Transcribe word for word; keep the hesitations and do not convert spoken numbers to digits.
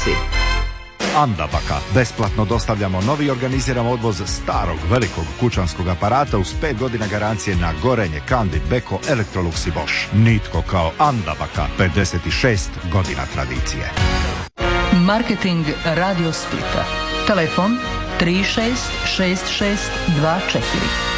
Servisi. Andabaka. Besplatno dostavljamo novi organiziran odvoz starog velikog kućanskog aparata uz pet godina garancije na gorenje, Kandi, Beko, Electrolux i Bosch. Nitko kao Andabaka. pedeset šest godina tradicije. Marketing Radio Splita. Telefon tri šest šest šest dva četiri.